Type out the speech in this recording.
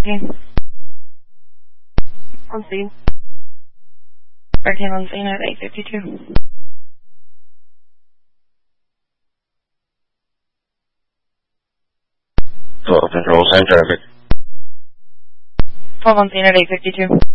On scene. Parking on scene at 8:52. 12 control, same traffic. 12 on scene at 8:52.